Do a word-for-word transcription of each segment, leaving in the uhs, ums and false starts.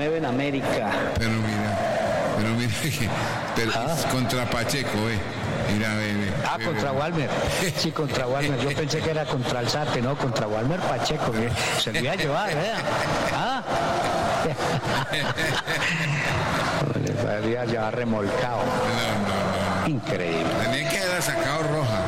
nueve en América. Pero mira, pero mira, pero Ah. contra Pacheco, eh. Mira, ve, ve, Ah, ve, contra ve. Walmer. Sí, contra Walmer. Yo pensé que era contra Alzate, no, contra Walmer Pacheco. Que se lo iba a llevar, ¿eh? Ah. Le podría llevar remolcado. No, no, Increíble. no. Tenía que haber sacado roja.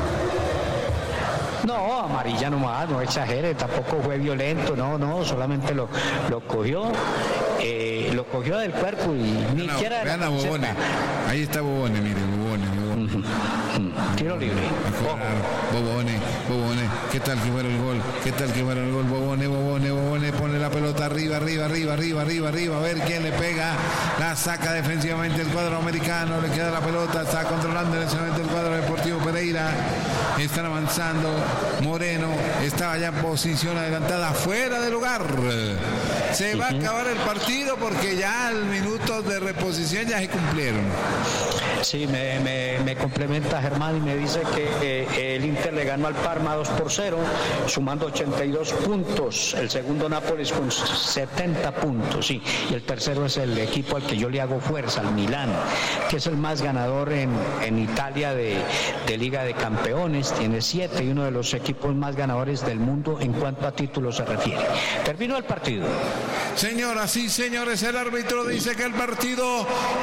No, amarilla nomás, no exagere, tampoco fue violento, no, no, solamente lo, lo cogió, eh, lo cogió del cuerpo y ni Vean a- siquiera de la vean a camiseta. Bobone. Ahí está Bobone, mire, Bobone, Bobone. Tiro libre. Ojo. Bobone, Bobone, ¿qué tal que fuera el gol? ¿Qué tal que fuera el gol? Bobone, Bobone, Bobone, pone la pelota arriba, arriba, arriba, arriba, arriba, arriba, a ver quién le pega, la saca defensivamente el cuadro americano, le queda la pelota, está controlando en ese momento el cuadro Deportivo Pereira, están avanzando, Moreno estaba ya en posición adelantada, fuera de lugar, se va a acabar el partido porque ya el minuto de reposición ya se cumplieron. Sí, me, me, me complementa Germán y me dice que eh, el Inter le ganó al Parma dos por cero, sumando ochenta y dos puntos. El segundo Nápoles con setenta puntos, sí. Y el tercero es el equipo al que yo le hago fuerza, el Milán, que es el más ganador en, en Italia de, de Liga de Campeones. Tiene siete y uno de los equipos más ganadores del mundo en cuanto a títulos se refiere. Terminó el partido. Señoras y señores, el árbitro dice que el partido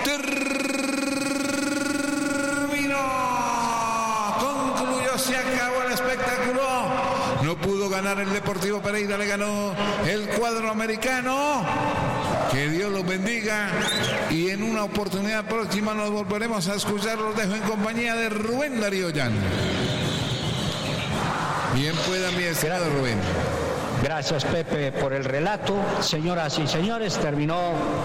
terminó, concluyó, se acabó el espectáculo. No pudo ganar el Deportivo Pereira, le ganó el cuadro americano. Que Dios los bendiga y en una oportunidad próxima nos volveremos a escuchar. Los dejo en compañía de Rubén Darío Llano. Bien pueda mi estimado Rubén. Gracias, Pepe, por el relato. Señoras y señores, terminó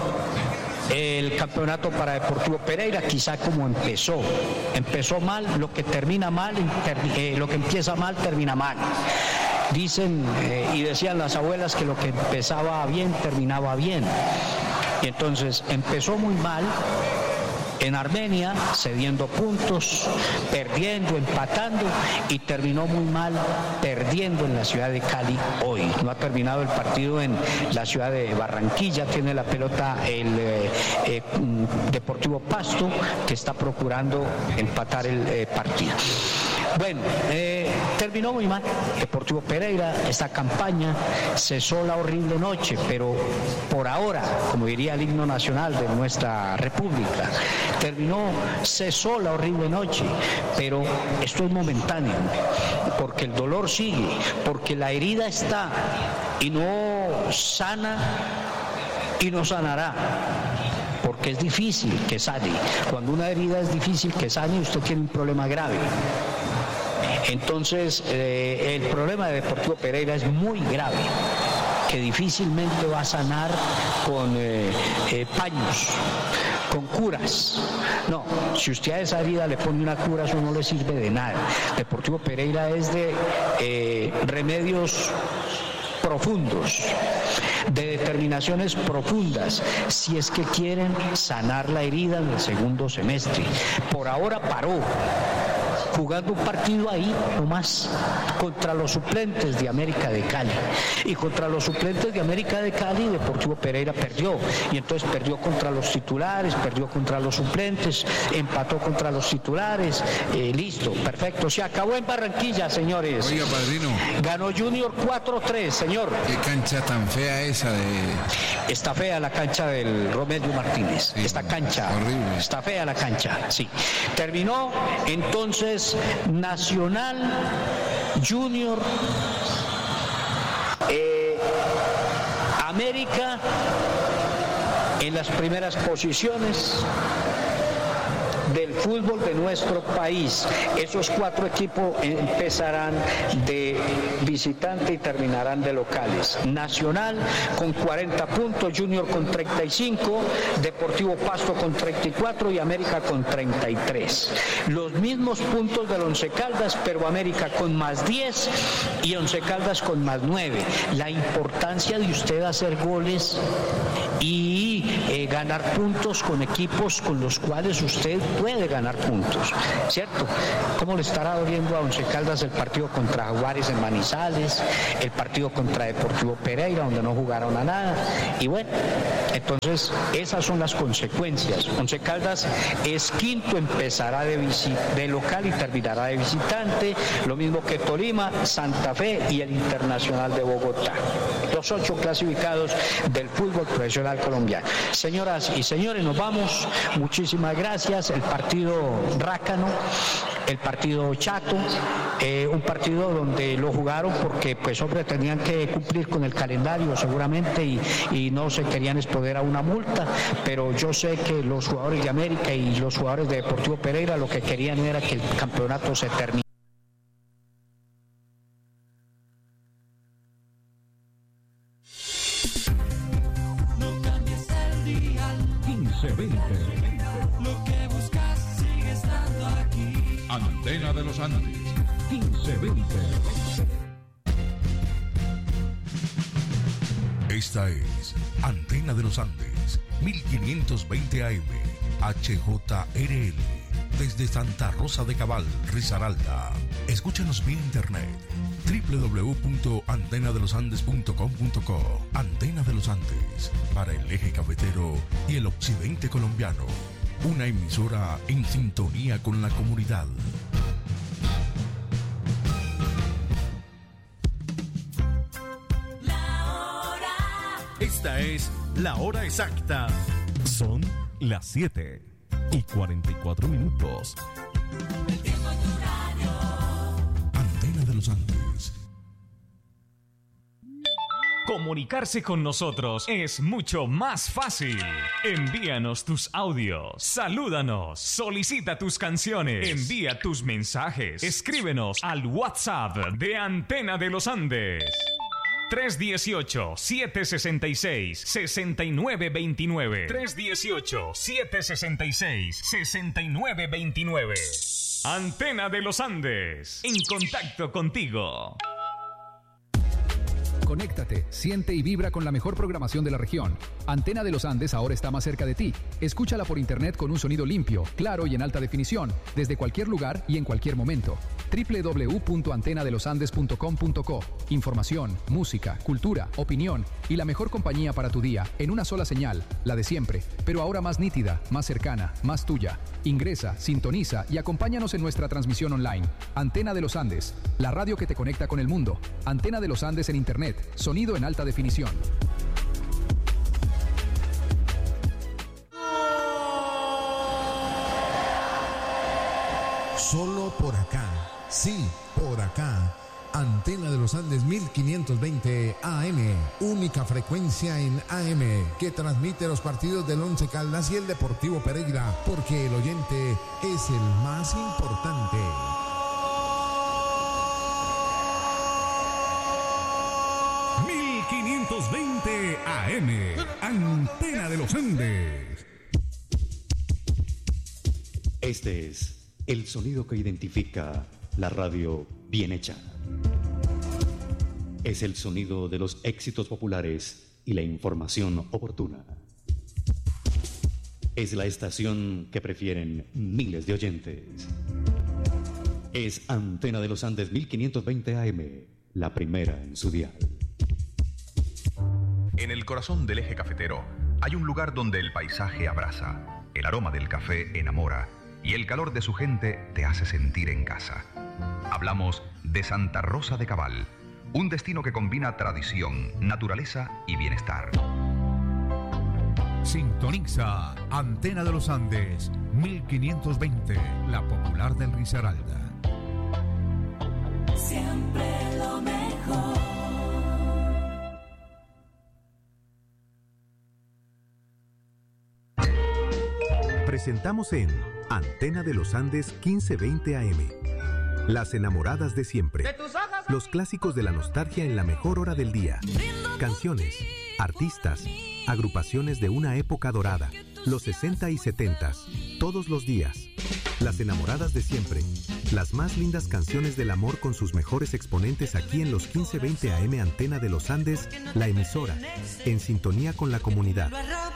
el campeonato para Deportivo Pereira, quizá como empezó. Empezó mal, lo que termina mal, ter- eh, lo que empieza mal, termina mal. Dicen eh, y decían las abuelas que lo que empezaba bien, terminaba bien. Y entonces empezó muy mal en Armenia, cediendo puntos, perdiendo, empatando, y terminó muy mal perdiendo en la ciudad de Cali hoy. No ha terminado el partido en la ciudad de Barranquilla, tiene la pelota el eh, eh, Deportivo Pasto, que está procurando empatar el eh, partido. Bueno, eh, terminó muy mal Deportivo Pereira, esta campaña, cesó la horrible noche, pero por ahora, como diría el himno nacional de nuestra república, terminó, cesó la horrible noche, pero esto es momentáneo, porque el dolor sigue, porque la herida está y no sana y no sanará. Porque es difícil que sane. Cuando una herida es difícil que sane, usted tiene un problema grave. Entonces, eh, el problema de Deportivo Pereira es muy grave, que difícilmente va a sanar con eh, eh, paños, con curas. No, si usted a esa herida le pone una cura, eso no le sirve de nada. Deportivo Pereira es de eh, remedios profundos, de determinaciones profundas, si es que quieren sanar la herida en el segundo semestre. Por ahora paró, jugando un partido ahí nomás contra los suplentes de América de Cali, y contra los suplentes de América de Cali Deportivo Pereira perdió, y entonces perdió contra los titulares, perdió contra los suplentes, empató contra los titulares, eh, listo, perfecto, se acabó en Barranquilla, señores. Oiga, padrino, Ganó Junior cuatro tres, señor. qué cancha tan fea esa de... Está fea la cancha del Romelio Martínez. Sí, Esta cancha. horrible. Está fea la cancha, sí. Terminó entonces Nacional, Junior, eh, América en las primeras posiciones del fútbol de nuestro país. Esos cuatro equipos empezarán de visitante y terminarán de locales. Nacional con cuarenta puntos, Junior con treinta y cinco, Deportivo Pasto con treinta y cuatro y América con treinta y tres. Los mismos puntos del Once Caldas, pero América con más diez y Once Caldas con más nueve. La importancia de usted hacer goles y eh, ganar puntos con equipos con los cuales usted puede ganar puntos, ¿cierto? ¿Cómo le estará doliendo a Once Caldas el partido contra Jaguares en Manizales, el partido contra Deportivo Pereira, donde no jugaron a nada? Y bueno, Entonces, esas son las consecuencias. Once Caldas es quinto, empezará de, de local y terminará de visitante, lo mismo que Tolima, Santa Fe y el Internacional de Bogotá. Los ocho clasificados del fútbol profesional colombiano. Señoras y señores, nos vamos. Muchísimas gracias. El partido rácano, el partido chato, eh, un partido donde lo jugaron porque, pues, hombre, tenían que cumplir con el calendario seguramente y, y no se querían exponer a una multa, pero yo sé que los jugadores de América y los jugadores de Deportivo Pereira lo que querían era que el campeonato se terminara. Lo que buscas sigue estando aquí. Antena de los Andes, quince veinte. Esta es Antena de los Andes, mil quinientos veinte A M, H J R L, desde Santa Rosa de Cabal, Risaralda. Escúchanos vía internet, doble u doble u doble u punto antena de los andes punto com punto co. Antena de los Andes, para el eje cafetero y el occidente colombiano. Una emisora en sintonía con la comunidad. La hora. Esta es la hora exacta. Son las siete y cuarenta y cuatro minutos. El tiempo en tu radio. Antena de los Andes. Comunicarse con nosotros es mucho más fácil. Envíanos tus audios, salúdanos, solicita tus canciones, envía tus mensajes, escríbenos al WhatsApp de Antena de los Andes. tres uno ocho, siete seis seis, seis nueve dos nueve. tres uno ocho, siete seis seis, seis nueve dos nueve. Antena de los Andes, en contacto contigo. Conéctate, siente y vibra con la mejor programación de la región. Antena de los Andes ahora está más cerca de ti. Escúchala por internet con un sonido limpio, claro y en alta definición, desde cualquier lugar y en cualquier momento. doble u doble u doble u punto antena de los andes punto com punto co. Información, música, cultura, opinión y la mejor compañía para tu día en una sola señal, la de siempre, pero ahora más nítida, más cercana, más tuya. Ingresa, sintoniza y acompáñanos en nuestra transmisión online. Antena de los Andes, la radio que te conecta con el mundo. Antena de los Andes en internet, sonido en alta definición. Solo por acá, sí, por acá. Antena de los Andes mil quinientos veinte A M, única frecuencia en A M que transmite los partidos del Once Caldas y el Deportivo Pereira, porque el oyente es el más importante. mil quinientos veinte A M, Antena de los Andes. Este es el sonido que identifica la radio bien hecha. Es el sonido de los éxitos populares y la información oportuna. Es la estación que prefieren miles de oyentes. Es Antena de los Andes mil quinientos veinte A M, la primera en su dial. En el corazón del eje cafetero hay un lugar donde el paisaje abraza, el aroma del café enamora y el calor de su gente te hace sentir en casa. Hablamos de Santa Rosa de Cabal, un destino que combina tradición, naturaleza y bienestar. Sintoniza Antena de los Andes mil quinientos veinte, la popular del Risaralda. Siempre lo mejor. Presentamos en Antena de los Andes quince veinte A M. Las enamoradas de siempre. Los clásicos de la nostalgia en la mejor hora del día. Canciones, artistas, agrupaciones de una época dorada. Los sesenta y setenta, todos los días. Las enamoradas de siempre. Las más lindas canciones del amor con sus mejores exponentes aquí en los quince veinte A M Antena de los Andes, la emisora, en sintonía con la comunidad.